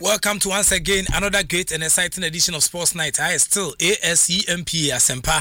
Welcome to once again another great and exciting edition of Sports Night. I still ASEMP Asempa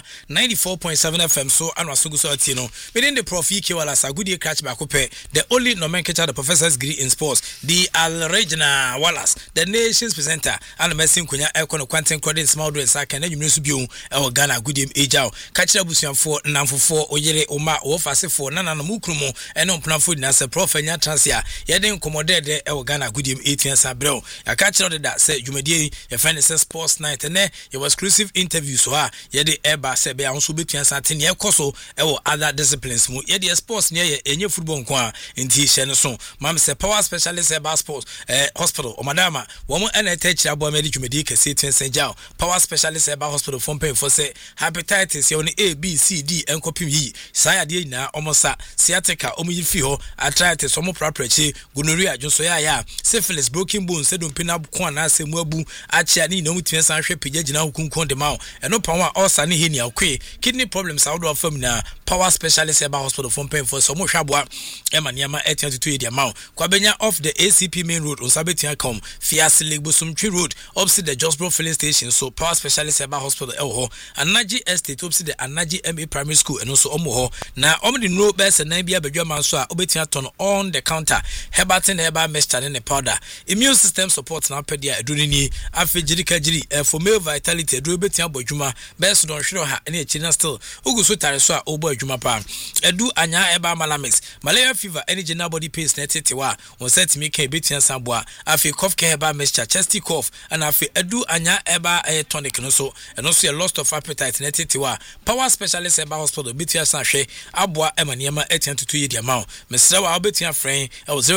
94.7 FM. So Anwasugu so Atino. Within the Prof EK Wallace, a good year catch back the only nomenclature the professor's degree in sports, the Al Regina Wallace, the nation's presenter, and the Messin Kunya Econo Quantum Credit Small Dress, I can name you El Ghana good year age out. Catch up with you for Namfo 4 Oyere Oma or Fase 4 Nana Mukrumo and on Planfood Nasa Prof and Transia. Yadin Commodore El Ghana good year 18 Sabro. I catch out that say you may your friend is Sports Night and there your exclusive interviews so the Eba Sebe also between Satin year Koso or other disciplines. Yet sports near any football qua in T Shenson. Mam say power specialist about sports hospital or Madama. Woman and I teach about medical medical city and St. Joe. Power specialist about hospital from pay for say hepatitis you only A, B, C, D and copy ye. Saya na almost sciatica, omifio, arthritis, some property, gonorrhea, Josoya, syphilis, broken bones, said don't pin up. Kwana se mwabu achiani no mutiensa hwe pija gina hukunkon de mawo eno pawa osane heni akwe kidney problems out of famina power specialist eba hospital from pain for so mo hwaboa ema niama 822 de mawo kwabenya off the ACP main road on sabetia come fiase legbosumtwi road opposite the Josbro filling station. So power specialist eba hospital ho Anaji estate opposite the Anaji MA primary school eno so omo ho na omo de no best na bia badwa manso a obetia ton on the counter hebatin eba mixture ne powder immune system support na pedia edunini afejirika jiri for male vitality edu betia bodwuma best don hwero ha na echina still uguso tare so a obo adwuma pa edu anya eba malamix malaria fever energy na body pains na tetewa on set me kan betia samboa afi cough care eba mixture chesty cough and afi edu anya eba tonic no so and also a loss of appetite na tetewa power specialist eba hospital betia sanhwe aboa emaniema 822 ye diamount mesra wa betia friend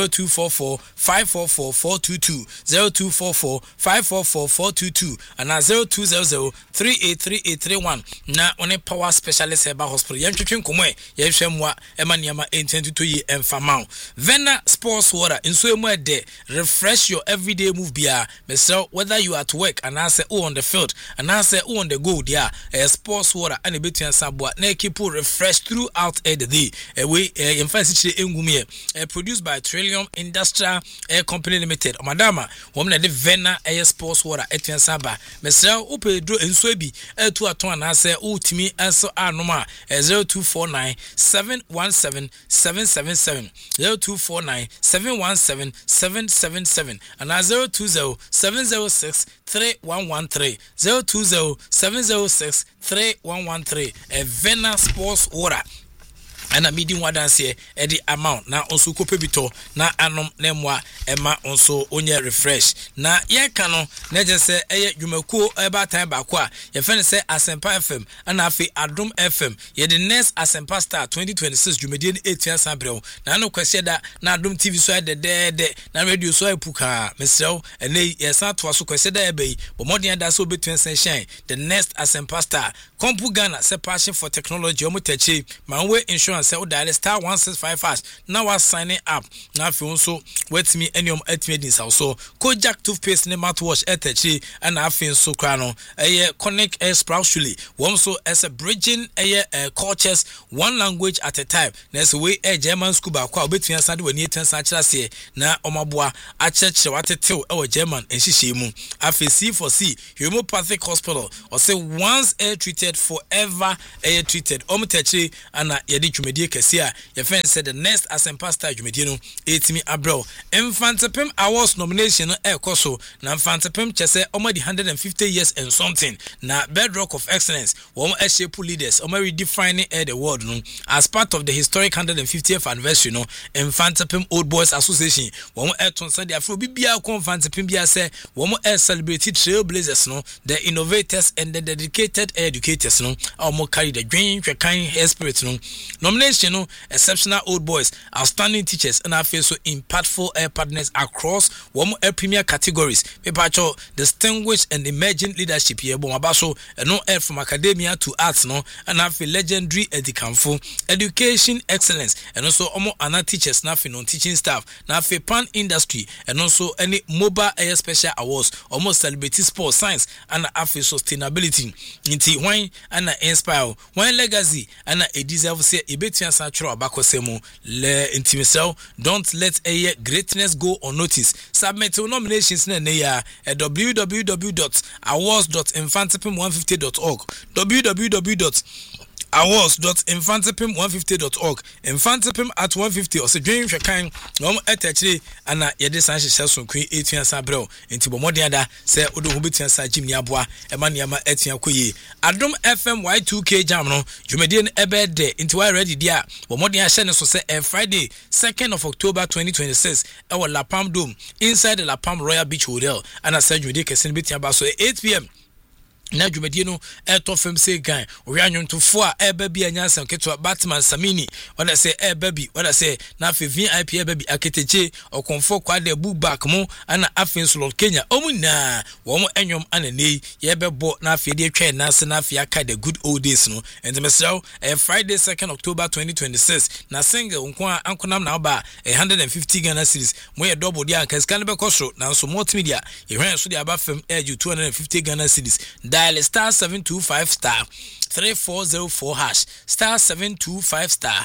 0244 544 422 0244 544 422 and 0200 383831 na one power specialist eba hospital yantwetwe nkomwe yehwemwa emaniama 822 ye emfamao Vena sports water inso emu ede refresh your everyday move bia mesra whether you are at work and answer on the field and answer on the go there sports water and betuan sabua na keep refresh throughout the day we emphasis engumie produced by Trillium Industrial Air Company Limited madama woman de Vena air sports water etuan saba mesra opedro enso bi etu aton anase utimi enso anoma 0249 717 777 0249 717 777 and 020 706 3113 020 706 3113 Vena sports water ana meeting wadanse e the amount na onso kopebito na anom na mwa ema onso onye refresh na ye kano na je se eye dwumakuo eba time ba kwa ye fe ne se Asempa FM ana afi Adom FM ye the next Asempa Star 2026 dwumedie 8 sabrew na no kwese da na Adom TV so de na radio so epuka mesrew ene ye san to so kwese da ebe bo modern da so betwen shine the next Asempa Star Kompu Ghana se passion for technology omotachi manwe insurance say dial star 165 now was signing up na fi unso wetimi enium atmedin so Kojak toothpaste ne mouthwash etachi and afin so krano connect sproutually won so as a bridging cultures one language at a time next way German school ba kwa obetumi asade wani etensa kirase na omaboa a church watetew German enhihye afi C4C homeopathic hospital or say once air treated forever air treated omtachi ana yedi dwumedie kese your friend said the next Asempa Star dwumedie no etimi abro Infantepim awards nomination ekoso na Infantepim chese omadi 150 years and something na bedrock of excellence won shape leaders redefining the world no as part of the historic 150th anniversary no Infantepim Old Boys Association won eton say afro bibia ko Infantepim bia say won celebrate trailblazers no the innovators and the dedicated educators no carry the dream kind spirit no nomination no exceptional old boys outstanding teachers and also impactful partners across one premier categories people distinguished and emerging leadership here bon abaso no from academia to arts no and have legendary education excellence and also other teachers na non teaching staff na pan industry and also any mobile air special awards almost celebrity sports science and sustainability inti when and inspire when legacy and a deserve say betia sa chro abakosemu le intimisel. Don't let a greatness go unnoticed. Submit your nominations na ya at www.awards.infantipim150.org www.awards.infantipim150.org Infantipim at 150 or say dream shakan no etachire ana yede san hyehyɛ so kun etua san brɛ nti bomɔden ada sɛ odo ho betua san gym ni aboa ɛma niama etua koye Adom FM Y2K jam no dwumadie no ebe de nti why ready dia bomɔden ahyɛ ne so sɛ Friday 2nd of October 2026 ɛwɔ La Palm Dome inside the La Palm Royal Beach Hotel ana sɛ dwumadie kɛse no betua ba so 8 p.m. na dwumadie no etofem se gan oyanwntofo a eba bi anyansa ketwa Batman Samini wala se eba bi wala se na afi VIP eba bi aketeche okonfo kwade book mu ana afi Slot Kenya omuna wo mo enwom anane ye bebo na afi de twa na se na afi aka the good old days no and mesraw Friday 2nd October 2026 na single nko ankonam na oba 150 Ghana cedis mo ye double dia kan scan be kosro na so multimedia ye hwan so de aba fam 250 Ghana cedis dial star 725 star 3404 hash star 725 star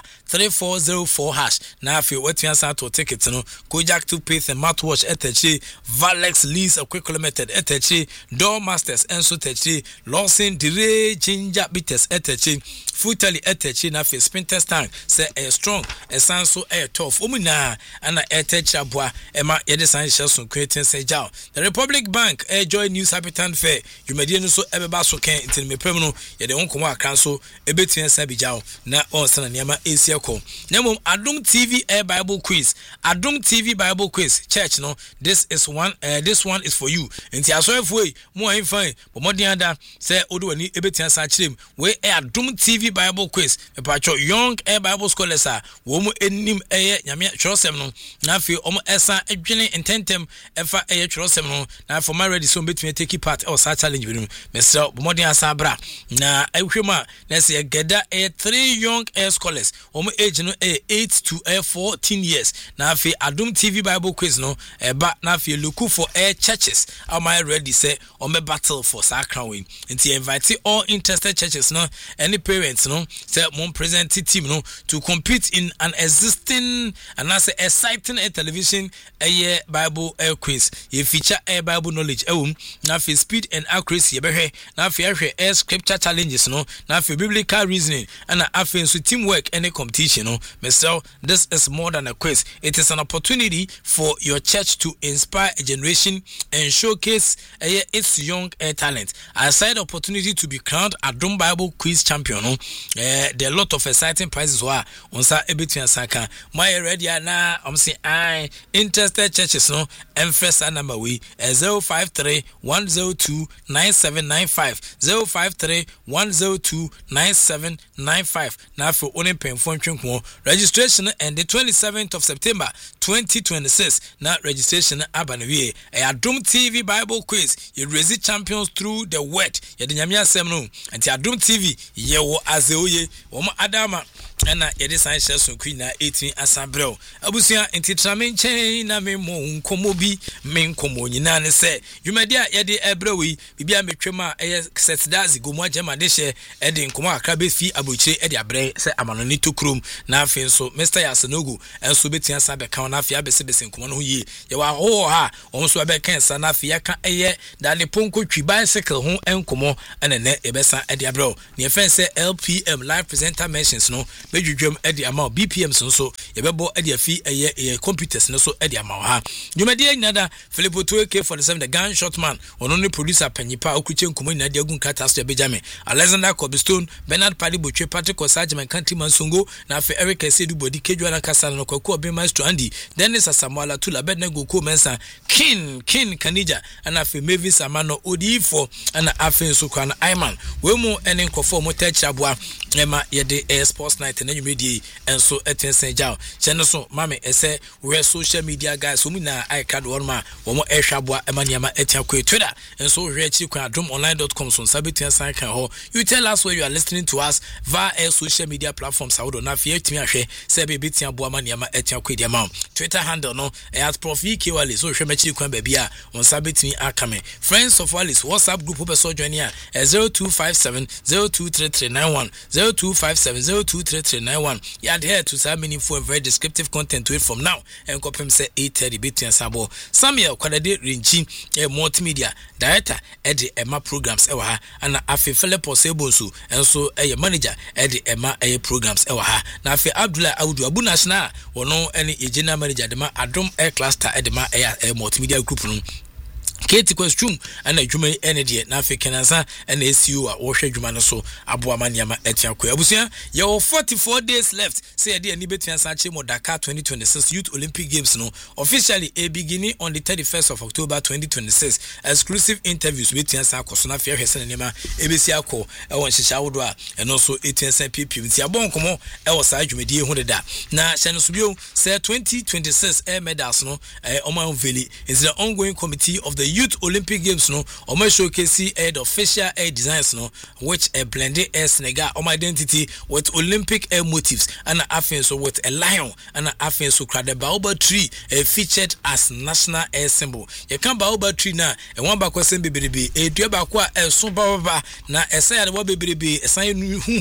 3404 hash na afi wetia sa to ticket no Kojak to pay the mouthwash etachi Valex Lease a quick limited etachi Door Masters enso etachi Lawson Dire Ginger Bitters etachi Futali etachi na afi spin test tank say a strong a sanso a tough omuna ana etachi aboa ema yede san hyeso creating say jaw the Republic Bank joy news habitant fair dwumadie no so ebeba so kan intin mepem no yede wonkomo akan so ebetua sa bijaw na onsana niama esiako nemom Adom TV Bible quiz Adom TV Bible quiz church no this one is for you inti asoefo e mo an fine bomodin ada say odowani ebetua sa kirem we Adom TV Bible quiz mepacho young Bible scholars a wo mu enim nyame twerosem no na afi omo esa adwene intentem efa twerosem no na for my ready so betua take part or sa challenge bi no mesra bomodin asa bra na ehwema na say geda 3 young scholars omo age no 8 to 14 years na afi Adom TV Bible quiz no eba na afi look for churches am I ready say omo battle for sacred way nti invite all interested churches no any parents no say mon present team no to compete in an existing and as exciting television Bible quiz you feature Bible knowledge na afi speed and accuracy behwe na afi ahwe scripture challenges no na afi biblical reasoning and afi so teamwork any competition no so this is more than a quiz. It is an opportunity for your church to inspire a generation and showcase its young talent. Aside opportunity to be crowned Adom Bible quiz champion no there are a lot of exciting prizes wa onsa ebetua saka my ready na say I interested churches no first number we 053-102-9795 053-102-9795 now for only paying for registration and the 27th of September 2026 now registration abanawie Adom TV Bible quiz you raise champions through the word ye de nyame asem no anti Adom TV ye wo azeoye wo adama na yede san hye so queen na 18 asabrel abusia enti trame nchen na me mo nkomo bi me nkomo nyina ne se dwumadi a yede ebrewi bibia metwem a set dazi gomu agema de hye ede nkomo akra be fi abochire ede abre se amanoni tokrom na afi so Mr. Yasanogu enso betia sa be kan na afi abese nkomo no ye ye wa ho ha onso abe kan sa na afi yaka dane ponko twi bicycle ho enkomo ene ne ebesa ede abre ne fen se LPM live presenter mentions no bedwudwam ede ama BPM so yebebo ede afi computers no so ede ama ha dwumadi nyada Philip to AK47 the gunshot man ono ne producer panyipa okuche nkomo nyina de agun kata so ebejame Alexander Cobstone Bernard Padi Botwe Patrick Osajman Kantiman Songo na afi Eric Esedu Bodi Kedwa na Kasala no Kwaku Obema Strandi Dennis Asamoala Tula Bednego Ko Mensa King Kanija and afi Mavis Amano Odifo and afi so kwana Iman we mu ene nkofo mo techabua ema yede sports night na nyumedi enso etensen jaw chene so mame ese we social media guys omu na icard one ma wo mo ehwabua ema niama etia ko Twitter enso hwe chi kwa adomonline.com so sabetia san kan ho you tell us where you are listening to us via social media platforms awodo na fie timi ahwe se be betia boa ma niama etia ko dia ma Twitter handle no at Prof EK Wale so hwe machi kwa ba bia on sabetimi akame friends of Wales WhatsApp group person join here 0257 023391 0257 0233 0391. You adhere to some meaningful and very descriptive content to it from now. And copy say 8:30 between Sabo. Samuel Kwadade Rinchi, a multimedia director at the Emma programs ewa and Afi Philip Osebosu and so a manager at the Emma programs ewa. Na Afi Abdullah Audu Abu National or no any agenda manager the Adom Air Cluster at the multimedia group. Katie Question and a Juma energy na Africanasa and ACU at Washer Jumanaso, Abuamaniama Etiaku. Abusia, you 44 days left. Say a dear Nibet and Sachimo Dakar 2026 Youth Olympic Games no officially a beginning on the 31st of October 2026. Exclusive interviews with Tiansa Kosona Fair Hesanema, ABCako, Ewan Shishaudwa, and also 18 PP with Yabon Como, Elsa Jumedi Honda. Na Shanusubio say 2026 air medals no Oman Valley is the ongoing committee of the Youth Olympic Games no Oma showcase the official air designs no which a blended air Senegal identity with Olympic air motifs and a so with a lion and a so the baobab tree featured as national air symbol. You can baobab tree na and one back question baby a duba qua a so baba na a say the baby a sign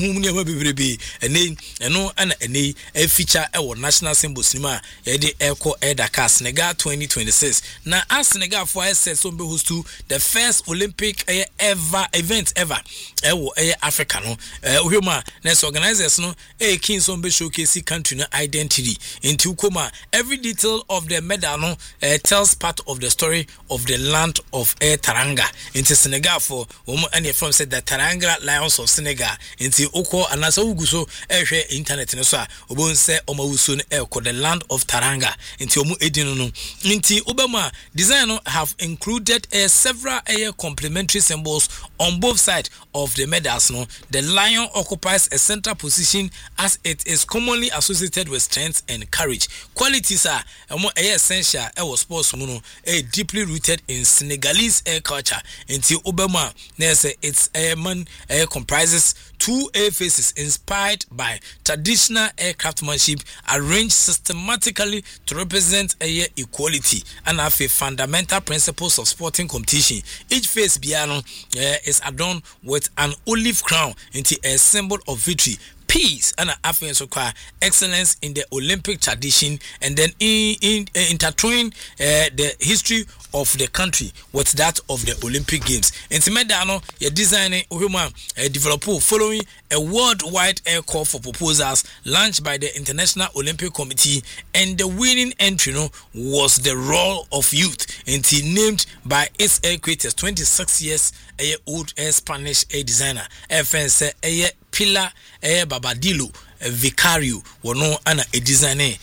baby a name and no and a feature our national symbol cinema the Echo Air Dakar Senegal 2026 na as Senegal for SS be host to the first Olympic event ever Africa no uhuma next organizers no kings on be showcase country no identity into Koma every detail of the medal no tells part of the story of the land of Taranga into Senegal for and from said the Taranga Lions of Senegal into Oko and as uguso internet no so obon say omawuso no the land of Taranga into omu edino no into Obama design no have included several complementary symbols on both sides of the medals no the lion occupies a central position as it is commonly associated with strength and courage qualities are essential sports no deeply rooted in Senegalese culture until Obama its man comprises two air faces inspired by traditional craftsmanship arranged systematically to represent equality and have a fundamental principles of sporting competition. Each face piano is adorned with an olive crown into a symbol of victory, peace, and affluence require excellence in the Olympic tradition, and then intertwine the history of the country with that of the Olympic Games. In Medano, your designer develop following a worldwide air call for proposals launched by the International Olympic Committee, and the winning entry was the role of youth, and named by its air creators 26 years old Spanish air designer FNC Pilar Babadillo Vicario wono ana a designer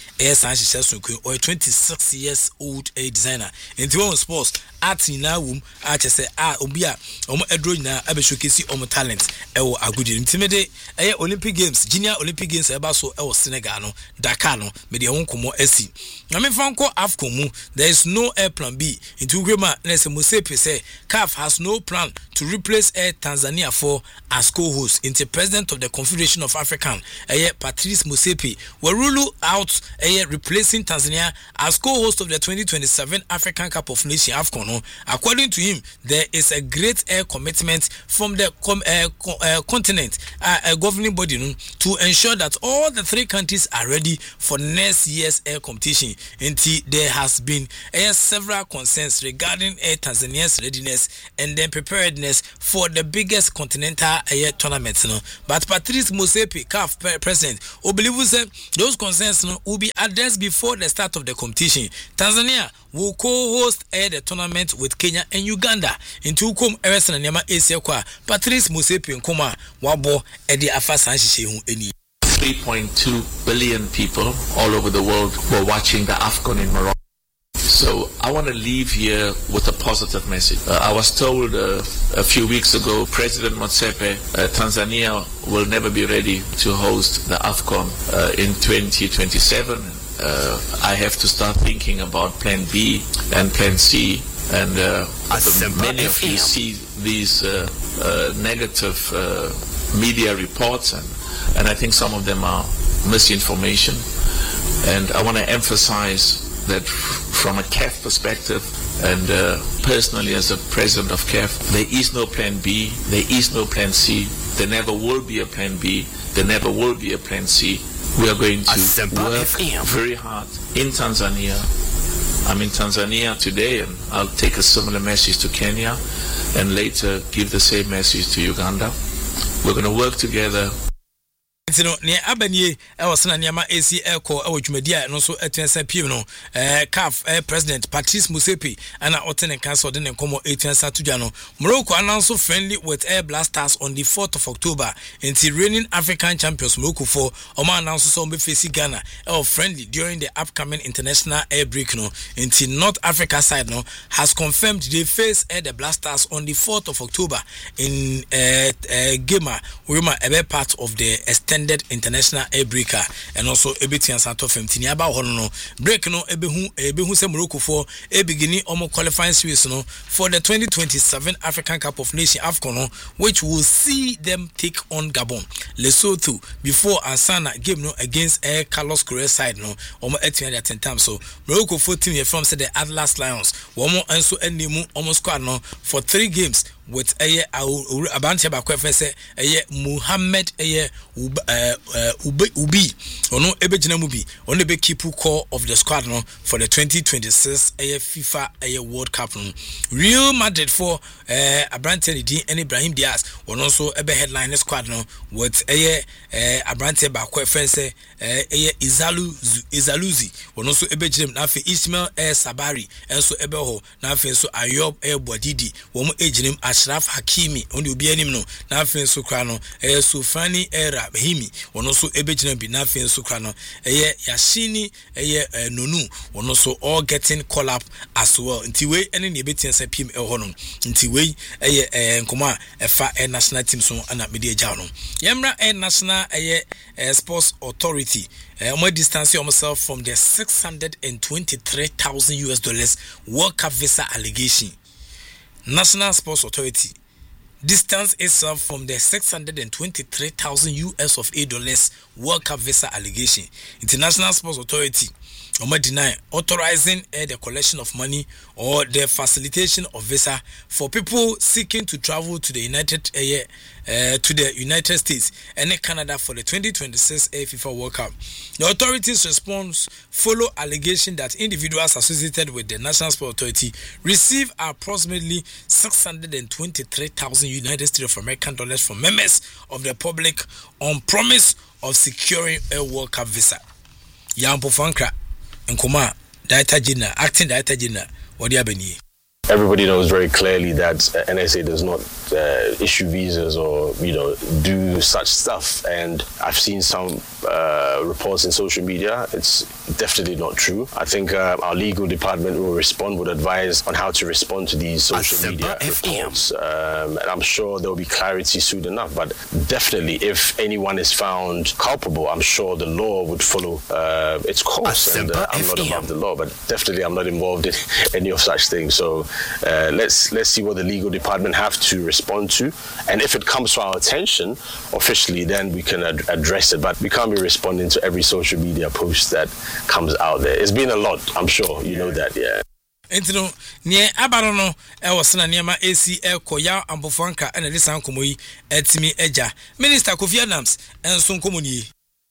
or 26 years old a designer into sports art in now say obia edro na abe showcase talent ewo agudi intimate Olympic Games junior Olympic Games eba so ewo Senegal no Dakar no me de won komo asi na me fanko AFCON mu there is no plan B into Grema na se Mosepe say CAF has no plan to replace Tanzania for as co-host. Into president of the Confederation of African Patrice Mosepe will rule out replacing Tanzania as co-host of the 2027 African Cup of Nations AFCON. According to him, there is a great commitment from the continent governing body to ensure that all the three countries are ready for next year's competition. Until there has been several concerns regarding Tanzania's readiness and then preparedness for the biggest continental tournament. But Patrice Mosepe, CAF president, who believes those concerns will be addressed before the start of the competition. Tanzania will co-host the tournament with Kenya and Uganda. Into Ukom Eresan and Yama Asia Patrice Mosepe and Koma Wabo Edi Afasan Eni. 3.2 billion people all over the world were watching the AFCON in Morocco. So I want to leave here with a positive message. I was told a few weeks ago, President Motsepe, Tanzania will never be ready to host the AFCON in 2027. I have to start thinking about Plan B and Plan C. And many of you see these negative media reports, and I think some of them are misinformation. And I want to emphasize that from a CAF perspective, And personally, as a president of CAF, there is no plan B, there is no plan C, there never will be a plan B, there never will be a plan C. We are going to work very hard in Tanzania. I'm in Tanzania today, and I'll take a similar message to Kenya and later give the same message to Uganda. We're going to work together. No, near Abanye, I was an Yama AC Echo, our Jumedia, and also at Pino, CAF President Patrice Musepi, and our Otene Council, then Como 18 Satujano. Morocco announced friendly with Air Blasters on the 4th of October, until reigning African champions Morocco for Oman announced on facing Ghana, friendly during the upcoming international air break. No, until North Africa side no has confirmed they face Air the Blasters on the 4th of October in Gema, Wima, a part of the extended international air breaker, and also Ebitian Santo Femtini about Hono break no Ebehu se Morocco for a beginning qualifying series no for the 2027 African Cup of Nations AFCON, which will see them take on Gabon, Lesotho before Ansana game no against Air Carlos Correa side no etian at 10 times. So Morocco 14 from said the Atlas Lions womo enso enemu squad no for 3 games with Abantia Bakwefe say Muhammad Ubi ono ebejina mubi ono be keep core of the squad no for the 2026 FIFA World Cup no. Real Madrid for Abantia Di and Ibrahim Diaz ono also ebe headline squad no with Abantia Bakwefe say Izaluzi ono also ebejina na fe Ismail Sabari enso ebe ho na fe so Ayob Bodidi womo ejinem Ashraf Hakimi oni obi anim no na afen so kra no Sufani Era Bahimi ono so ebejina bi na afen so kra no Yashini Nonu ono so all getting call up as well. Nti we ene ne betian sa pim ho no nti we nkoma efa national team so ana media ja no yemra national sports authority more distance yourself from the $623,000 World Cup visa allegation. National Sports Authority distance itself from the $623,000 World Cup visa allegation. International Sports Authority deny authorizing the collection of money or the facilitation of visa for people seeking to travel to the United States and Canada for the 2026 FIFA World Cup. The authorities' response follow allegation that individuals associated with the National Sports Authority receive approximately $623,000 United States of American dollars from members of the public on promise of securing a World Cup visa. Yampo Fankra Nkoma Director General, Acting Director General, what do you have? Everybody knows very clearly that NSA does not issue visas or, do such stuff. And I've seen some reports in social media. It's definitely not true. I think our legal department will would advise on how to respond to these social media reports. And I'm sure there will be clarity soon enough. But definitely, if anyone is found culpable, I'm sure the law would follow its course. And I'm not above the law, but definitely I'm not involved in any of such things. So let's see what the legal department have to respond to, and if it comes to our attention officially, then we can address it. But we can't be responding to every social media post that comes out there. It's been a lot, I'm sure you know that. Yeah. Entino nie abaro no wasna niema AC koya ambofanka ena lisan komoyi etimi eja Minister Kofi Adams enso nkomoni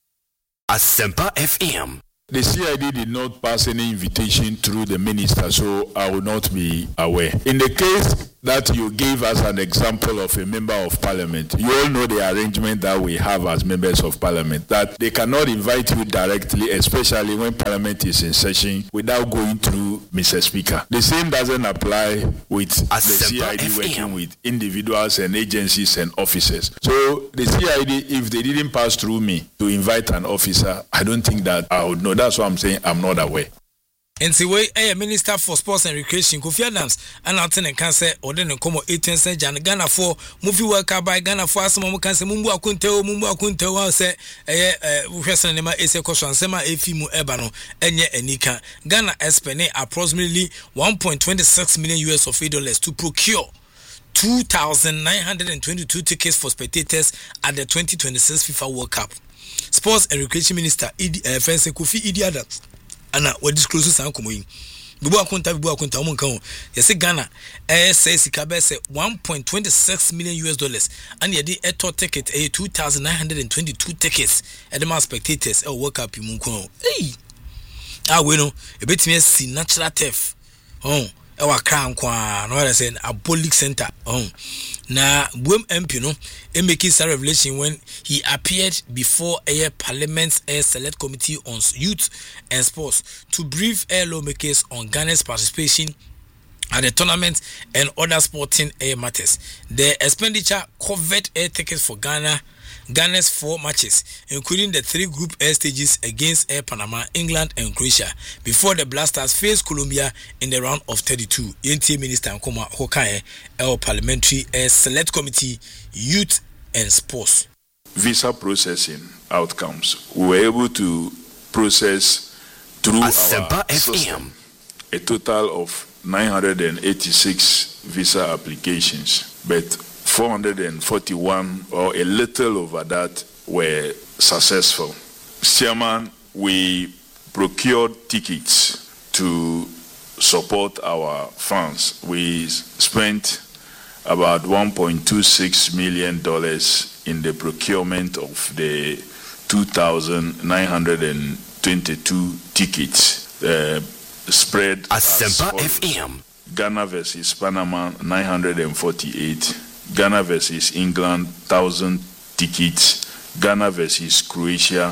Asempa FM. The CID did not pass any invitation through the minister, so I will not be aware. In the case that you gave us an example of a member of parliament, you all know the arrangement that we have as members of parliament, that they cannot invite you directly, especially when parliament is in session, without going through Mr. Speaker. The same doesn't apply with the CID working with individuals and agencies and officers. So the CID, if they didn't pass through me to invite an officer, I don't think that I would know. That's why I'm saying I'm not aware. And the way Minister for Sports and Recreation Kofi Adams and Alternate Cancer or then Como 18 cent Ghana for movie worker by Ghana for some cancer Mumbu Akunte say Nema Ese Koshan Sema Efimu Ebano Enye Enika Ghana spend approximately $1.26 million US to procure 2,922 tickets for spectators at the 2026 FIFA World Cup. Sports and Recreation Minister Kofi Idi Adams and what discloses Sankomoyi. bibu akunta omo nkan o yesi Ghana say sika be say $1.26 million and ye di eto ticket 2,922 tickets e dem spectators e World Cup mu nkan o we no e betimi si natural turf e wa kra nkwa no wala say Abolic Center na Buem MP no e make his revelation when he appeared before a Parliament's Select Committee on Youth and Sports to brief lawmakers on Ghana's participation at the tournament and other sporting matters. The expenditure covered air tickets for Ghana's 4 matches, including the 3 Group A stages against Panama, England, and Croatia, before the Black Stars face Colombia in the round of 32. NTA Minister Nkoma Hokae, Parliamentary Select Committee, Youth and Sports. Visa processing outcomes. We were able to process through our system a total of 986 visa applications, but 441 or a little over that were successful. Chairman, we procured tickets to support our fans. We spent about $1.26 million in the procurement of the 2,922 tickets spread Asempa FM. Ghana versus Panama 948, Ghana versus England 1,000 tickets, Ghana versus Croatia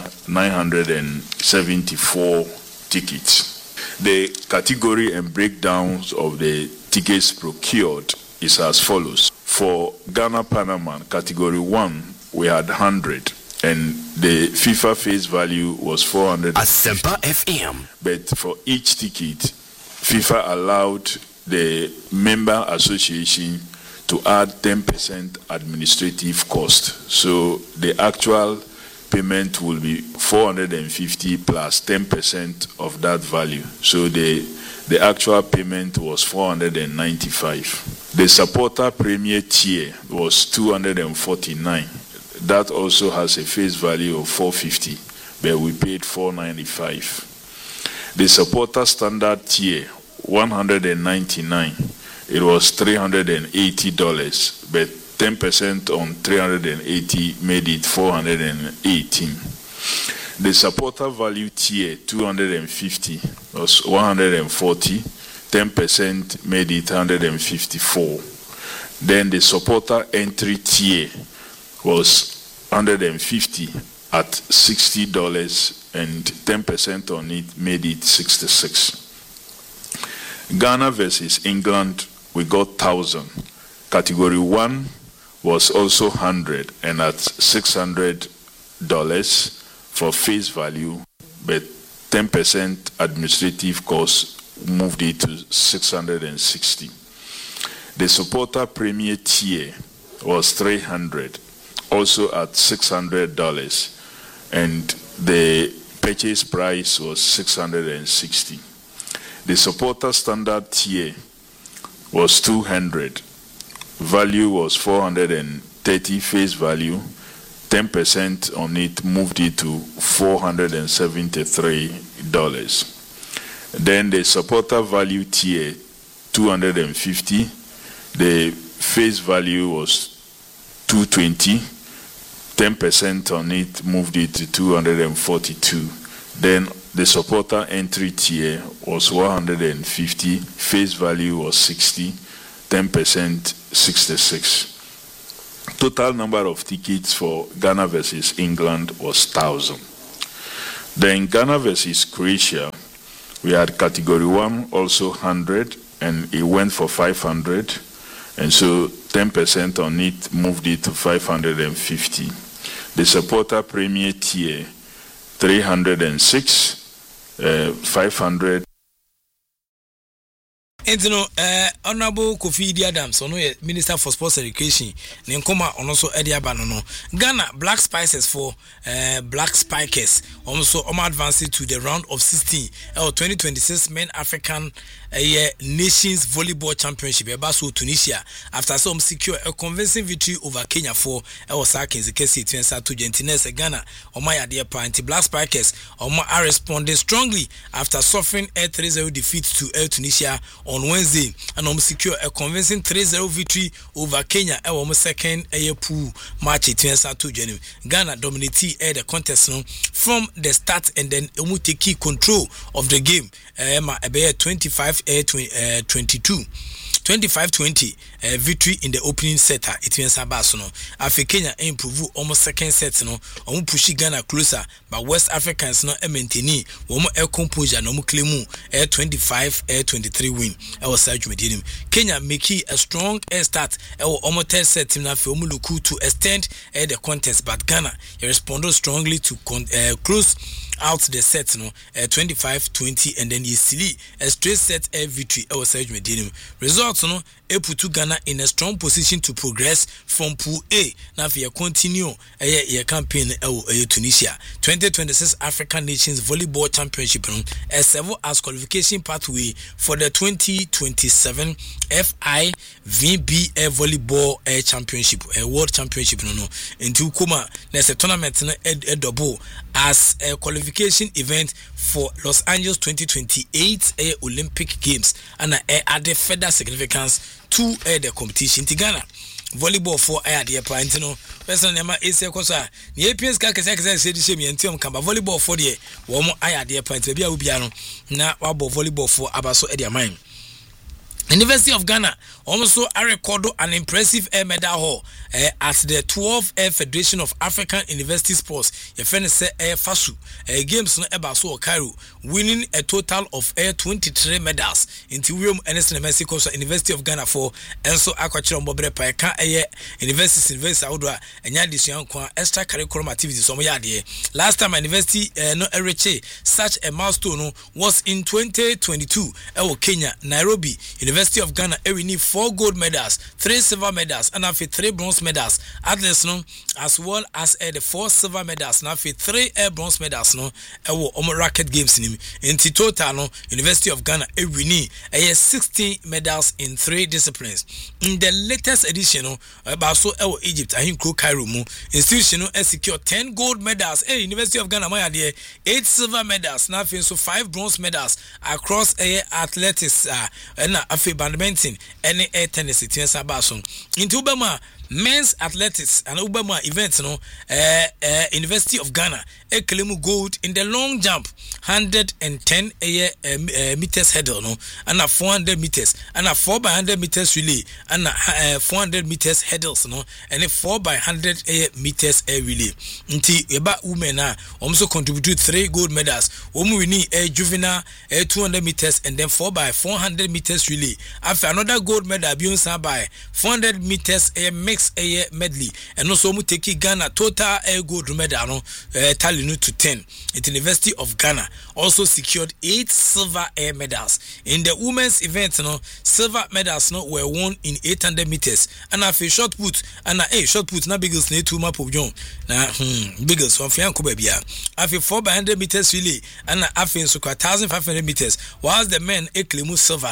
974 tickets. The category and breakdowns of the tickets procured is as follows. For Ghana Panama category 1, we had 100 and the FIFA face value was 400. Asempa FM. But for each ticket, FIFA allowed the member association to add 10% administrative cost. So the actual payment will be 450 plus 10% of that value. So the actual payment was 495. The supporter premier tier was 249. That also has a face value of 450, but we paid 495. The supporter standard tier 199. It was $380, but 10% on 380 made it 418. The supporter value tier 250 was 140, 10% made it 154. Then the supporter entry tier was 150 at $60 and 10% on it made it 66. Ghana versus England, we got 1,000. Category 1 was also 100 and at $600 for face value, but 10% administrative cost moved it to 660. The supporter premier tier was 300, also at $600, and the purchase price was 660. The supporter standard tier was 200. Value was 430 face value. 10% on it moved it to $473. Then the supporter value tier 250. The face value was 220. 10% on it moved it to 242. Then the supporter entry tier was 150, face value was 60, 10% 66. Total number of tickets for Ghana versus England was 1,000. Then Ghana versus Croatia, we had category 1 also 100 and it went for 500, and so 10% on it moved it to 550. The supporter premier tier 306, 500. And you know, Honorable Kofi Idi Adams, Minister for Sports Education, Nkoma also Eddie Abanono. Ghana Black Spices for Black Spikers also advanced to the round of 16 or 2026 Men African a Nations Volleyball Championship eba so Tunisia after some secure a convincing victory over Kenya for Osaka Kesi Twensa to Argentina Ghana Omaya dear party Black Spikers are responding strongly after suffering a 3-0 defeat to Tunisia on Wednesday and secure a convincing 3-0 victory over Kenya second pool match Twensa to January Ghana dominated the contest from the start and then take key control of the game 25-20 victory in the opening set it means Abasono Africa Kenya improve almost second set no push Ghana closer but West Africans no maintain composure no claim 25-23 win was Sergio Kenya make a strong start almost third set na look to extend the contest but Ghana responded strongly to close out the set 25-20 and then easily a straight set victory was Sergio results put Ghana in a strong position to progress from Pool A. Now we continue a campaign Tunisia 2026 African Nations Volleyball Championship serve as qualification pathway for the 2027 FIVB Volleyball Championship World Championship into Kuma there's a tournament a double as a qualification event for Los Angeles 2028 Olympic Games and added further significance to the competition to Ghana. Volleyball for the point, person nema is a cosa. The APS Kakasa said the same and Kamba volleyball for the one more idea point, maybe I will be now about volleyball for Abaso Edia Mine. University of Ghana also recorded an impressive medal haul at the 12th Federation of African University Sports. FASU games no Ebaso Cairo, winning a total of 23 medals. Into William Ernest Mexico University of Ghana for Enso Aquachiro Bobre Paika University Outdoor and Yadisian extra curriculum activities. Last time university no reached such a milestone was in 2022. Kenya, Nairobi University of Ghana winning 4 gold medals, 3 silver medals, and 3 bronze medals. Athletes as well as the 4 silver medals, and 3 bronze medals. Racket games in total. University of Ghana winning 16 medals in 3 disciplines. In the latest edition, Baso Egypt, I think Cairo institution secured 10 gold medals. University of Ghana, 8 silver medals, now 5 bronze medals across athletics and badminton and tennis into Ubama men's athletics and Ubama events University of Ghana claim gold in the long jump 110 meters hurdle and 400 meters and 4x100 meters relay and 400 meters hurdles and a 4x100 meters relay until about women also contributed 3 gold medals winning a juvenile 200 meters and then 4x400 meters relay after another gold medal being by 400 meters mixed medley and also take Ghana total gold medal tally to 10. At University of Ghana also secured 8 silver medals in the women's event. Silver medals were won in 800 meters and after shot put and shot put na biggest ne two map of John na biggest one fianco baby after 4x100 meters relay and after 1,500 meters whilst the men claim silver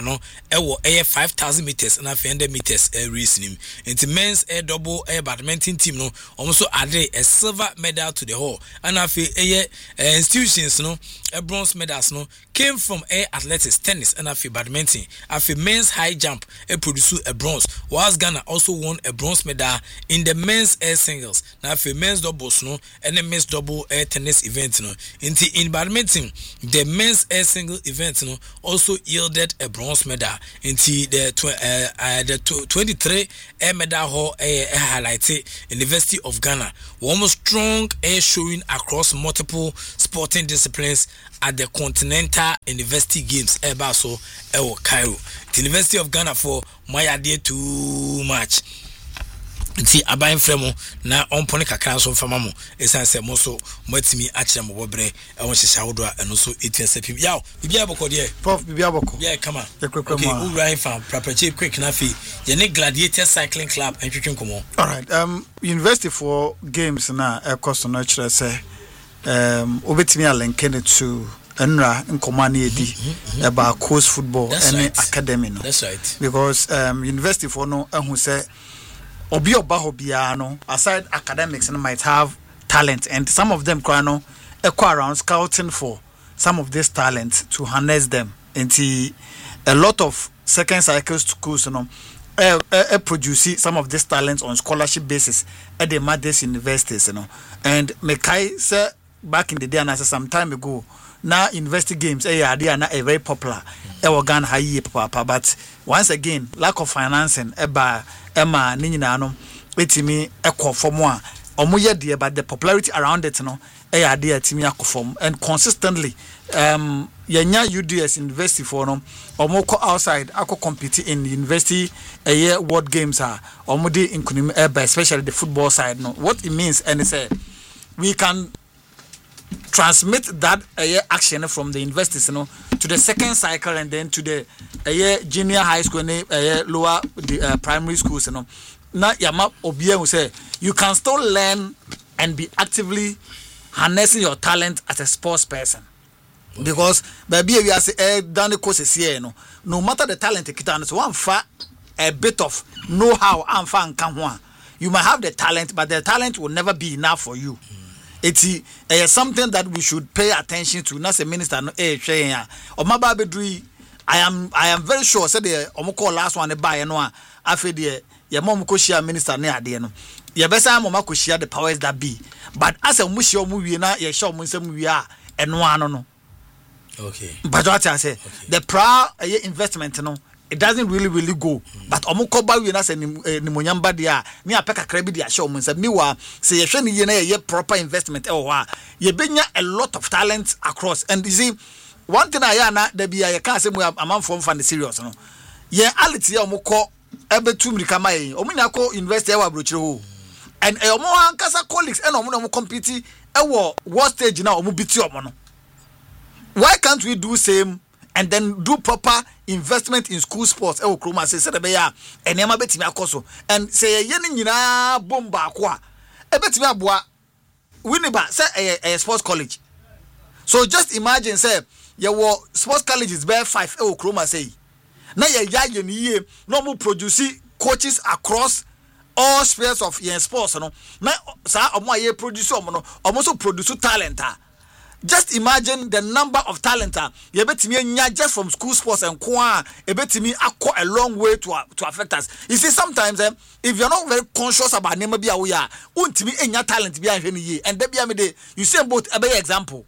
5,000 meters and after 100 meters racing into men's double badminton team also added a silver medal to the whole and after institutions bronze medals came from athletics, tennis and after badminton. After men's high jump produced a bronze whilst Ghana also won a bronze medal in the men's air singles. Now after men's doubles and the men's double air tennis event in badminton the men's air single event also yielded a bronze medal into the 23 air medal hall highlighted University of Ghana one strong air showing across multiple sporting disciplines at the Continental University Games Ebaso Cairo. The University of Ghana for my idea too much. Nti aban fremo na ompone kakra so fama mo esanse mo so matimi akire mo bobre e won hyehya wodo eno so etiasapim yaw bibia boko de prof bibia boko yeah come on okay who right fan proper quick na fi ye ne Gladiator Cycling Club entwetwen komo. All right, University for games na e cost no kire say obetimi alenke to enra nkomane edi about coast football and academy no. That's right. Because university for no who say obi oba hobia no aside academics and might have talent, and some of them no echo around scouting for some of this talent to harness them into a lot of second cycle schools, you know, produce some of these talents on scholarship basis at the Madras universities, you know. And Mekai say back in the day, and I said some time ago, now university games they are very popular. Ghana high papa, but once again, lack of financing Emma Ninina no etimi equal for more or more dear, but the popularity around it, you know, dear Timia form and consistently yenya UDS university for no or more outside ako compete in university a year world games are or more in especially the football side. No, what it means and it's we can transmit that action from the universities, you know, to the second cycle and then to the junior high school and lower primary schools, you know. Now yama obia will say you can still learn and be actively harnessing your talent as a sports person. Because baby we are say down the course here, no matter the talent so one fa a bit of know-how and fan can you might have the talent, but the talent will never be enough for you. It's something that we should pay attention to. Not a minister no or my baby I am very sure said the omoko last one buy no afi the your mom ko share minister na ade no your best mama ko share the powers that be, but as a mushi omu wie na ye show mu nsem wie a eno ano no. Okay. But what I say, the prior investment, it doesn't really go. But omukoba we na say ni monyamba dia, ni apeka krebi dia show me say me wa say ye hwe ni ye na ye proper investment ye benya a lot of talent across. And you see, one thing I na there be I can't say we am from fan serious no. Ye aliti omukọ ebetu mrika mai, omunya ko invest e wa brochire ho. And omo ankasa colleagues and omo compete e wo world stage na omo biti omo no. Why can't we do same and then do proper investment in school sports? E wo kroma say the beya enema betimi akoso and say ye ni nyina bomba akwa e betimi aboa winiba say a sports college. So just imagine say your sports college is bare 5 e wo kroma say na ye ni ye no mo produce coaches across all spheres of your sports no na sa omo aye produce omo no omo so produce talent. Just imagine the number of talent you betimi nya just from school sports and kwa e betimi akọ a long way to affect us. You see sometimes if you're not very conscious about name bia we are untimi enya talent bia hwe ni ye and da bia me dey you say both a better example.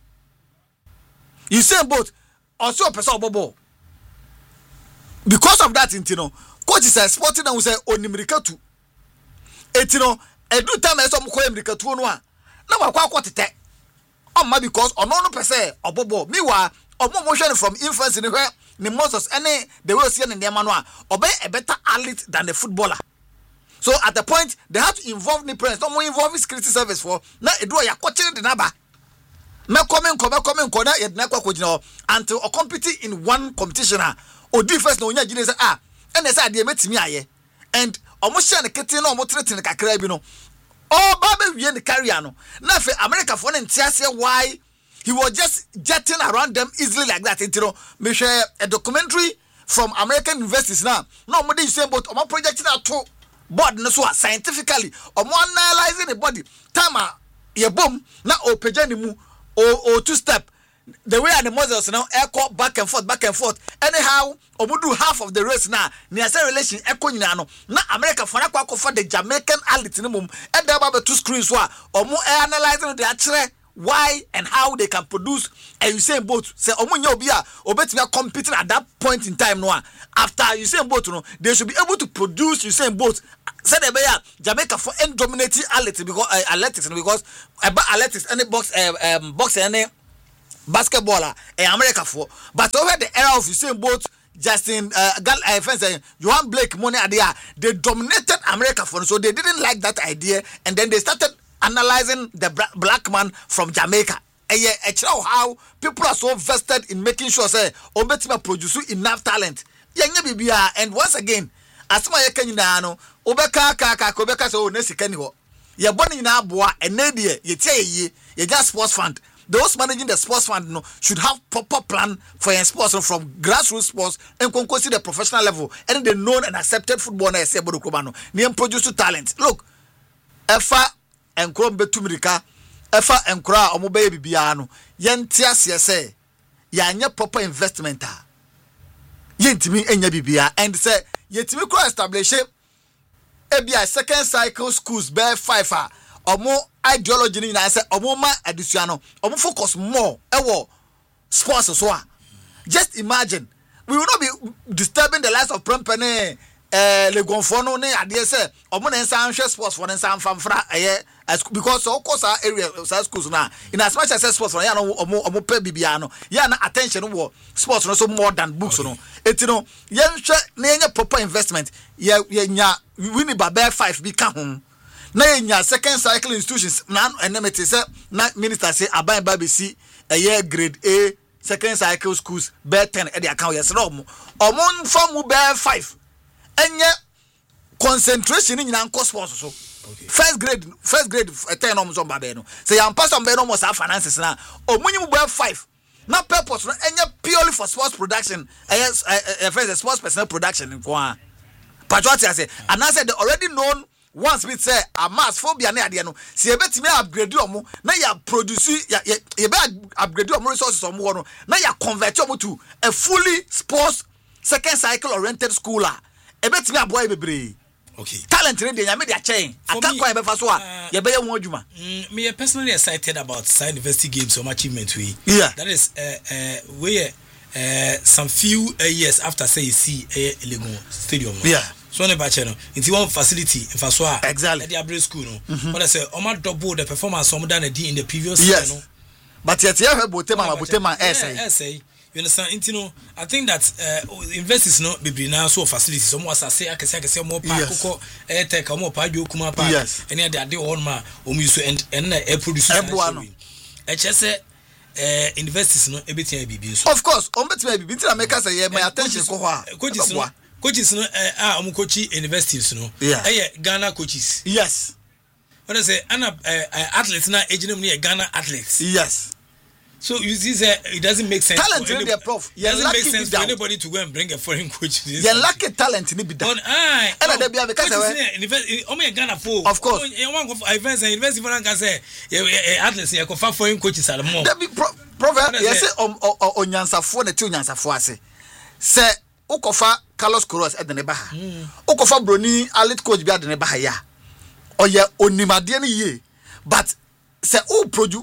You say both also person obobo. Because of that intino coach is a sporting and we say onimirika tu. Etino edu time eso mko emirika tu no a na wakwa kwotete because no per se obobo mewa omo from influence in where the Moses any they will see in the manual obey a better athlete than the footballer. So at the point they have to involve the parents, no more involve security service for now do ya coaching the naba. Me coming corner yet na kwa until or compete in one competition or difference no nya gine say and say dey metimi aye and omo share the kete no omo tretin kakra bi no. Oh, Baba, we in the carrier no. Now for America for why he was just jetting around them easily like that. You know, me share a documentary from American investors now. No, more you say about my project that to board no so scientifically or more analyzing the body. Tama ye boom na o pejani mu o two step. The way the muscles now echo back and forth. Anyhow, omudu half of the race now. Near say relation echo nyano. Na America for na for the Jamaican athlete ni mum. And there about two screens wa. Omu analyzing the actual why and how they can produce. And you say both say omu nyobia obetime competing at that point in time no. After you say both no, they should be able to produce you say both. Say the beya Jamaica for end dominating athletics because about athletics any box any basketballer America for, but over the era of Usain Bolt, Justin Johan Blake money there, they dominated America for, so they didn't like that idea, and then they started analyzing the black man from Jamaica. And how people are so vested in making sure say obetima produce enough talent. And once again, as my no obeka so nesi kani ho. Ye boni na boa enedie ye tie ye just sports fund. those managing the sports fund no should have proper plan for your sports from grassroots sports and consider the professional level and the known and accepted football na say bodo klubano near produce talent. Look, efa enkro betumirika efa enkro omo be bibia no yenti ase say yanya proper investment a yentimi enya bibia and say yetimi ko establish ebia second cycle schools be 5 a omo ideology ni na say omo ma adusua no omo focus more ewo sports so a just imagine we will not be disturbing the lives of Prempene Legonfono ne ade say omo na nsan hwe sports for nsan famfra because of course our area schools na in as much as sports for ya no omo pay bibia no ya na attention wo sports no so more than books no etino ye hwe na enya proper investment ye nya we need ba 5 bi ka ho na enya second cycle institutions na enemete say na minister say aban ba be si grade A second cycle schools be 10 e dey account yes no omo from be 5 enye concentration in nko sports so first grade 10 omo so ba be no say am pass am be no mo sa finances na omunyi be 5 na purpose no enye purely for sports production first sports personal production nko patriotic say and I said the already known once we say a mass phobia na ade no se ebetimi upgrade omo na ya produce ya be upgrade omo resources omo no na ya convert omo to a fully sports second cycle oriented school a ebetimi aboy bebre. Okay, talent in the media chain attack kwa befa so a ye be ye won adwuma. Me personally excited about Side University games or achievement we. Yeah, that is we some few years after say you see Legon Stadium. Yeah, so ne ba che no nti one facility in so a exactly the average school no what I say o ma double the performance o done in the previous year no, but yet you have botema essay you understand into no I think that investors no be now so facilities so mo asase akese mo park ko take mo pa jo kuma park any dey on ma o mu so and na produce say investors no ebetia bibi so of course on betia bibi nti na make say my attention ko ho a coaches no omo coach investors no Ghana coaches. Yes, when I say athletes na ejinem no Ghana athletes. Yes, so you see it doesn't make sense talent in their prof it doesn't make sense for anybody to go and bring a foreign coach. You lack talent in be down and they be because o Ghana for of course you want go events and university for can say athletes you go for foreign coaches at more prof yes onyansafo na ti onyansafo ase say ukofa Carlos Queiroz edene baha ukofa broni elite coach bi adene baha ya oye onimade ne ye but say o produce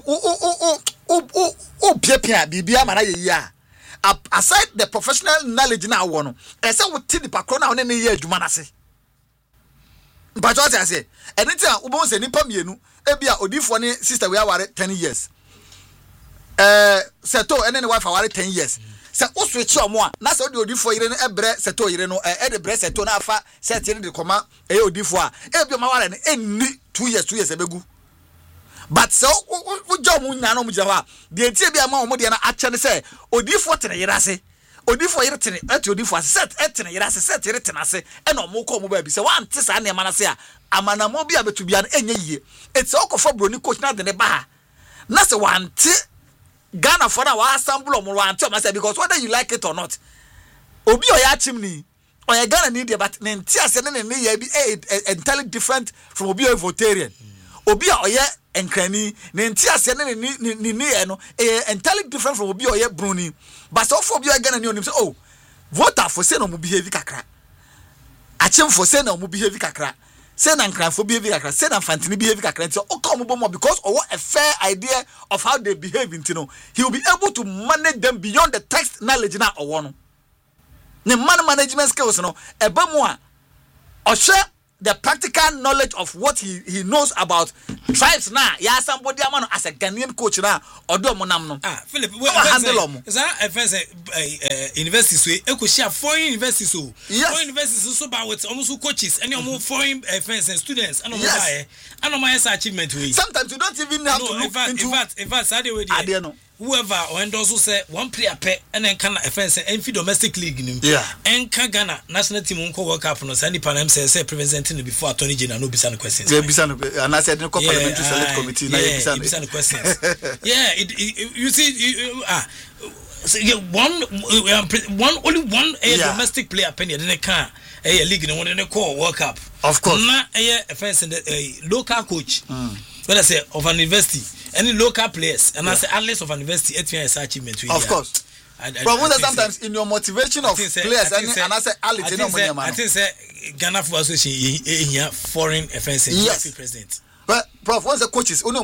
o piapia bibia mana ye ya aside the professional knowledge na wo no say wo ti di pakro na wo ne ye adwuma na se but what I say anything wo bon say nipa mienu ebia odifo ne sister we aware 10 years seto ene ne wife aware 10 years se o switch omo a na se o de odifo yire no ebre seto yire no de bre seto na afa set yire de koma odifo a ebi ma ware ne enni 2 years ebegu but so wo jom nya no mo jawa de entie bia ma omo de na ache ne se odifo tene yire ase odifo yire tene odifo ase set tene yire ase set yire tene ase e na omo ko omo ba bi se wan te sa na ma na se a amanamo bia betu bia na enye yie etse okofo broni coach na de ne ba na se wan te Ghana for now assemble omo wan te say because whether you like it or not obi oya chimney oya Ghana need but nti ase ne ye bi entirely different from obi o votarian obi oya enkrani nti ase ne ni no entirely different from obi oya bruni but so for obi oya Ghana ni onim say oh voter for say no mo behave kakra achim for say no mo behave kakra say na nkranfo behave kakra say na fantini behave kakra nti o come bo more because or a fair idea of how they behave into he will be able to manage them beyond the text knowledge na owo no ne management skills no eba mu a o share the practical knowledge of what he knows about tribes na ya somebody amano as a Ghanaian coach na odo mo nam no Philip we handle mo is that universities we share foreign universities so foreign universities so ba with almost coaches any foreign friends and students and my achievement we sometimes you don't even have to look into in fact say we no whoever when also say one player pay and then can offense and domestic league nim and can Ghana national team unko world cup no say ni panam say presenting before attorney general no bisa no questions and I said no parliamentary select committee. The questions. You see, so only one domestic player penny then can a league no one call World Cup. Of course. Na offense in the local coach. When I say of an university, any local players, and I say at least of an university, it's achievement. Of course. But sometimes in your motivation of players, and I say, I think Ghana Football Association foreign offense president. But Prof, once the coaches only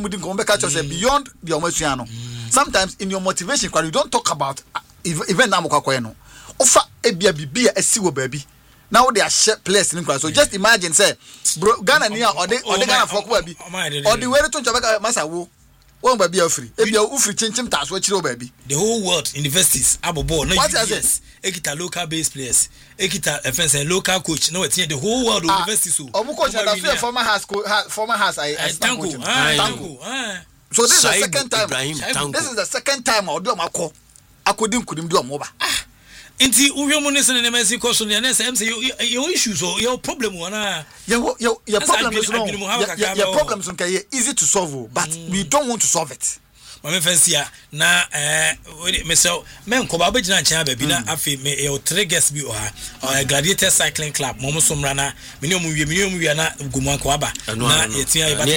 beyond the Omesiano. Sometimes in your motivation, you don't talk about event Namukakoeno. Offer a be a siwo baby. Now they are players in class. So just imagine, say, bro, Ghana near or they Ghana for baby. Or the way to Jabaka Masawu. One baby free. If you're free, change him task, what you baby. The whole world universities, Abobo, no yes. Ekita local based players, Ekita offense and local coach. No, it's the whole world universities. Coach has former has thank you. So this is the second time. This is the second time I'll do my call. I couldn't do a mobile. Inti uyomunese ne mesi koso ne na say your issues or your problem wana your problems no your problems okay easy to solve but we don't want to solve it. Mame fancy na me so men ko ba bagina nchen ba bi na afi me e three guests bi o ha Gladiator Cycling Club mo somra na me ne mu wi na gumu ko aba na yetia ba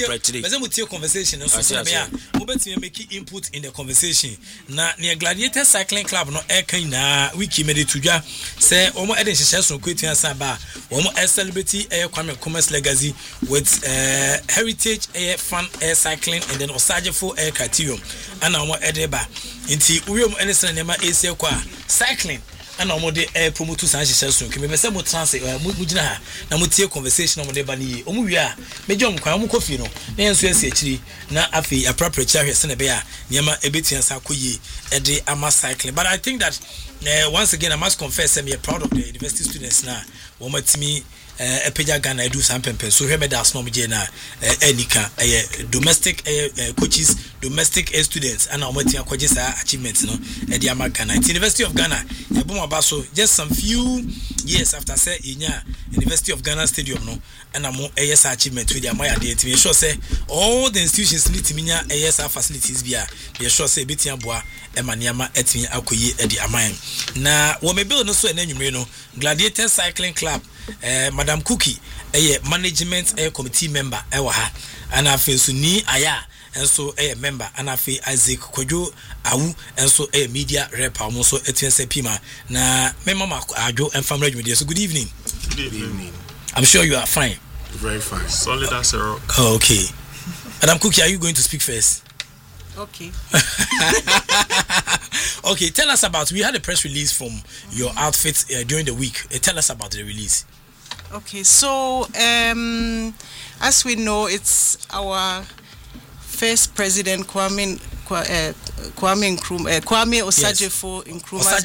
me mu tie conversation so so be a mo betime make input in the conversation na ne Gladiator Cycling Club no e kan na wiki me de tudwa say o mo e de hyehyɛ so ko etia sa ba o mo celebrity Kwame Commerce legacy with heritage fun cycling and then Osajefo and our edeba into Urium Edison and Nema Asia Qua cycling and our mode promote to San Jesus. Can be some translate Mujina, Namutia conversation on the Bani, Omuya, Major Kwamukofino, Nancy, na Afi, appropriate chariot, Senabea, Yama Ebitian Sakuyi, Ede Ama cycling. But I think that once again, I must confess, I'm proud of the university students now. Woman to me. Epeja Ghana do some pempe so here me das no me na enika domestic coaches domestic students and omotia kwaje sa achievements no e dia ma Ghana University of Ghana e bom abaso just some few years after say inya University of Ghana stadium no and amo sa achievement with dia ma ya dey timi sure say all the institutions need timinya sa facilities bia be sure say betia boa e maniama etimi akoyi e di aman na wo me build no so enanwumre no Gladiator Cycling Club Madam Cookie management committee member ewa ha and afi so ni aya and so member and afi Isaac Kojo Awu and so media rep almost so etiense pima na me mama ajo and family media. So good evening. Good evening. I'm sure you are fine. Very fine. Solid as a rock. Oh, okay. Madam Cookie, are you going to speak first? Okay. Okay, tell us about, we had a press release from your outfit during the week. Tell us about the release. Okay, so as we know, it's our first president Kwame Osajefo Nkrumah's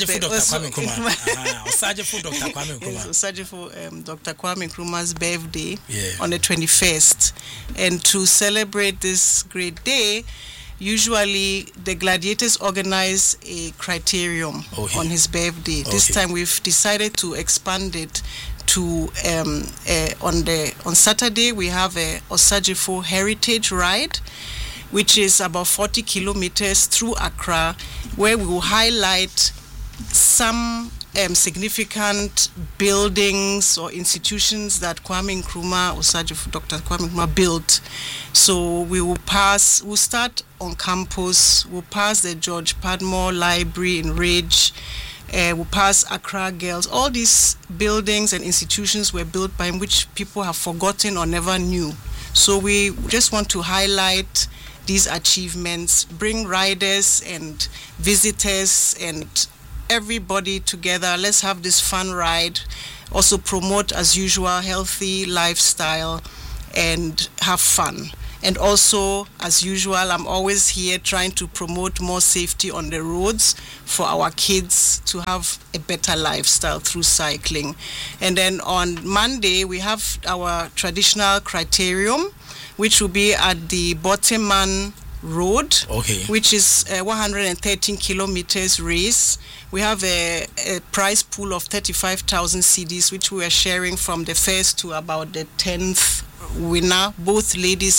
Dr. Kwame Nkrumah's birthday on the 21st, and to celebrate this great day, usually the Gladiators organize a criterium on his birthday. This time we've decided to expand it to on Saturday we have a Osajefo heritage ride, which is about 40 kilometers through Accra, where we will highlight some significant buildings or institutions that Kwame Nkrumah, Osajefo, Dr. Kwame Nkrumah built. So we'll start on campus, we'll pass the George Padmore Library in Ridge, we'll pass Accra Girls. All these buildings and institutions were built by him, which people have forgotten or never knew. So we just want to highlight these achievements, bring riders and visitors and everybody together. Let's have this fun ride. Also promote, as usual, healthy lifestyle and have fun. And also, as usual, I'm always here trying to promote more safety on the roads for our kids to have a better lifestyle through cycling. And then on Monday, we have our traditional criterium, which will be at the Bottoman Road, which is 113 kilometers race. We have a prize pool of 35,000 cedis, which we are sharing from the first to about the 10th winner, both ladies and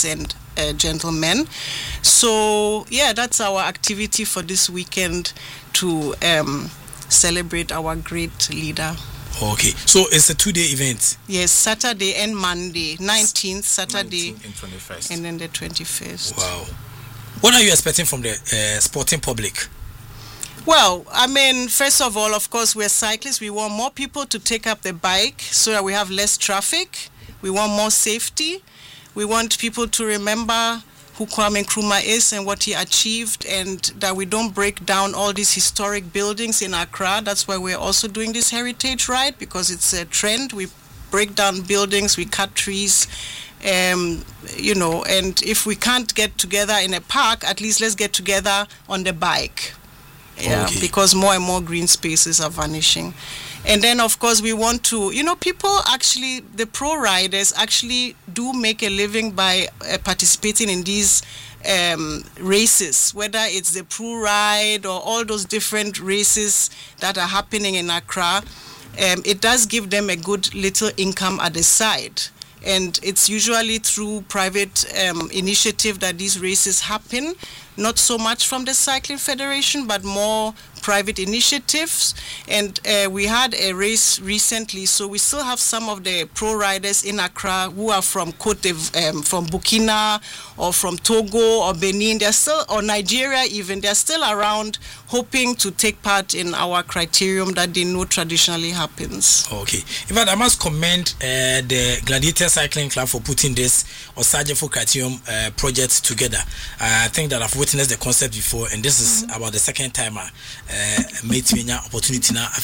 gentlemen. So yeah, that's our activity for this weekend to celebrate our great leader. Okay, so it's a 2-day event. Yes, Saturday and Monday, 19th Saturday 19th and 21st. and then the 21st. Wow. What are you expecting from the sporting public? Well, I mean, first of all, of course, we're cyclists. We want more people to take up the bike so that we have less traffic. We want more safety. We want people to remember who Kwame Nkrumah is and what he achieved, and that we don't break down all these historic buildings in Accra. That's why we're also doing this heritage ride, because it's a trend. We break down buildings, we cut trees, you know, and if we can't get together in a park, at least let's get together on the bike. Yeah, Okay. because more and more green spaces are vanishing. And then, of course, we want to, you know, people actually, the pro riders actually do make a living by participating in these races, whether it's the Pro Ride or all those different races that are happening in Accra. It does give them a good little income at the side. And it's usually through private initiative that these races happen, not so much from the Cycling Federation, but more private initiatives. And we had a race recently, so we still have some of the pro riders in Accra who are from from Burkina or from Togo or Benin. They're still, or Nigeria even, they're still around hoping to take part in our criterium that they know traditionally happens. Okay. In fact, I must commend the Gladiator Cycling Club for putting this Osajefo Criterium project together. I think that I've witnessed the concept before, and this is about the second time opportunity now.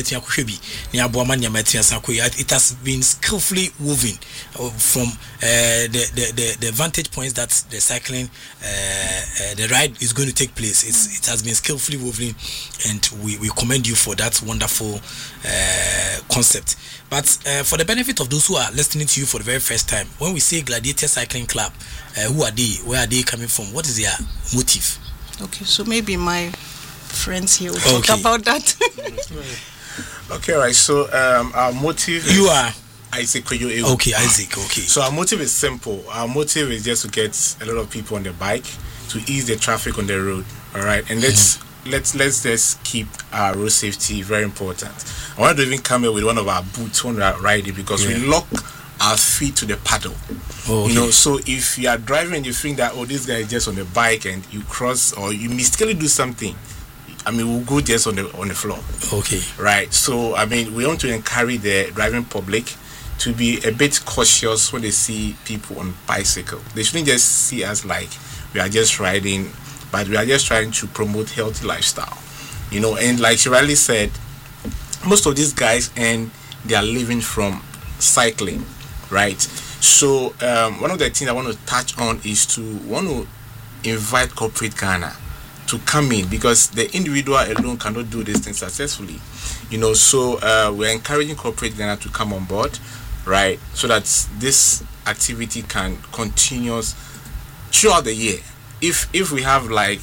It has been skillfully woven from the vantage points that the cycling the ride is going to take place. It has been skillfully woven, and we commend you for that wonderful concept. But for the benefit of those who are listening to you for the very first time, when we say Gladiator Cycling Club, who are they? Where are they coming from? What is their motive? Okay, so maybe my friends here will talk about that. Okay, right. So our motive is... You are? Isaac Kwejo Ewu. Okay, Isaac, okay. So our motive is simple. Our motive is just to get a lot of people on the bike, to ease the traffic on the road. All right, and let's just keep our road safety very important. I want to even come here with one of our boots when we are riding, because we lock our feet to the paddle. You know, so if you are driving and you think that, oh, this guy is just on the bike, and you cross or you mistakenly do something, I mean, we'll go just on the floor. Okay. Right. So I mean, we want to encourage the driving public to be a bit cautious when they see people on bicycle. They shouldn't just see us like we are just riding, but we are just trying to promote healthy lifestyle. You know, and like she rightly said, most of these guys earn their living from cycling, right? So one of the things I want to touch on is to invite corporate Ghana to come in, because the individual alone cannot do this thing successfully. You know, so we're encouraging corporate Ghana to come on board, right? So that this activity can continue throughout the year. If we have like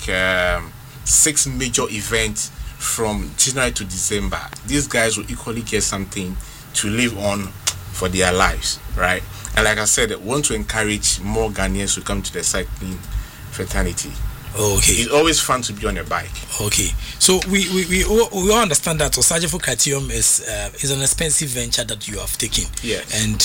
6 major events from January to December, these guys will equally get something to live on for their lives, right? And like I said, I want to encourage more Ghanaians to come to the cycling fraternity. Okay. It's always fun to be on a bike. Okay. So we all understand that Osajefo Criterium is an expensive venture that you have taken. Yeah. And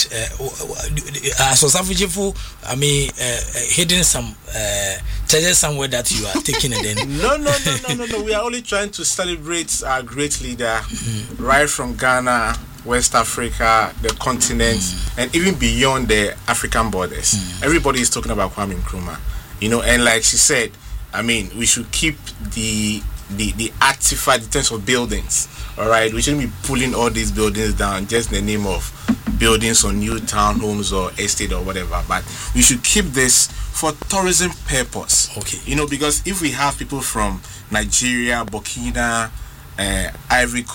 as Osajefo, I mean, hidden some treasure somewhere that you are taking, and then No. We are only trying to celebrate our great leader, right from Ghana, West Africa, the continent, and even beyond the African borders. Everybody is talking about Kwame Nkrumah, you know. And like she said, I mean, we should keep the artifact in terms of buildings. All right, we shouldn't be pulling all these buildings down just in the name of buildings on new townhomes or estate or whatever. But we should keep this for tourism purpose. Okay. You know, because if we have people from Nigeria, Burkina, Ivory